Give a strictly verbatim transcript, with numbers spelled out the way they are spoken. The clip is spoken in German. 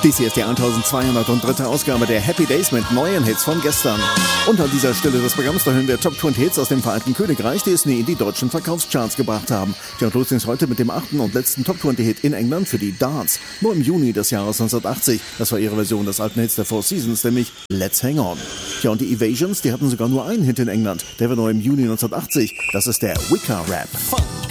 Dies hier ist die eintausendzweihundertdritte Ausgabe der Happy Days mit neuen Hits von gestern. Und an dieser Stelle des Programms, da hören wir Top zwanzig Hits aus dem Vereinigten Königreich, die es nie in die deutschen Verkaufscharts gebracht haben. Ja, und los ist heute mit dem achten und letzten Top zwanzig Hit in England für die Darts. Nur im Juni des Jahres neunzehnhundertachtzig. Das war ihre Version des alten Hits der Four Seasons, nämlich Let's Hang On. Ja, und die Evasions, die hatten sogar nur einen Hit in England. Der war nur im Juni neunzehnhundertachtzig. Das ist der Wicker Rap. Funk.